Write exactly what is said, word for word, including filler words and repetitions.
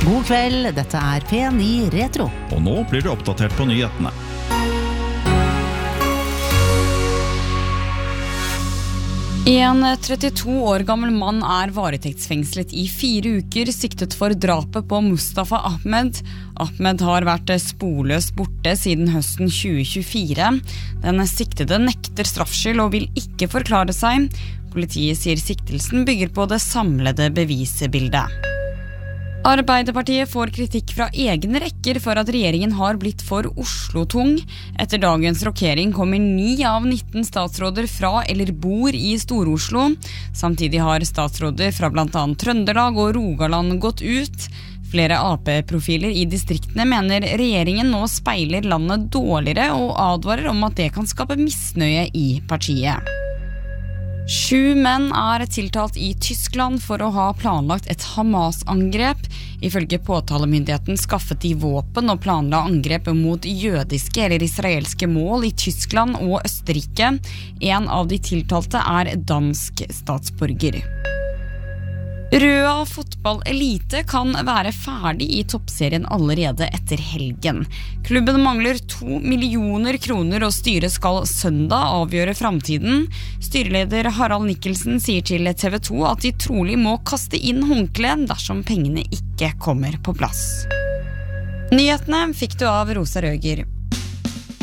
God kveld, dette er P ni Retro. Og nå blir du oppdatert på nyhetene. En trettito år gammel mann er varetektsfengslet i fire uker siktet for drapet på Mustafa Ahmed. Ahmed har vært sporløst borte siden høsten tjue tjuefire. Den siktede nekter straffskyld og vil ikke forklare seg. Politiet sier siktelsen bygger på det samlede bevisbildet. Arbeiderpartiet får kritikk fra egne rekker for at regjeringen har blitt for Oslo-tung. Etter dagens rokering kommer ni av nitten statsråder fra eller bor i Stor-Oslo. Samtidig har statsråder fra blant annet Trøndelag og Rogaland gått ut. Flere A P-profiler i distriktene mener regjeringen nå speiler landet dårligere og advarer om at det kan skape misnøye i partiet. Sju menn er tiltalt i Tyskland for å ha planlagt et Hamas-angrep. Ifølge påtalemyndigheten skaffet de våpen og planla angrep mot jødiske eller israelske mål i Tyskland og Østerrike. En av de tiltalte er dansk statsborger. Røa fotball-elite kan være ferdig i toppserien allerede etter helgen. Klubben mangler to millioner kroner og styret skal søndag avgjøre fremtiden. Styreleder Harald Nikkelsen sier til T V to at de trolig må kaste inn håndkle dersom pengene ikke kommer på plass. Nyhetene fikk du av Rosa Røger.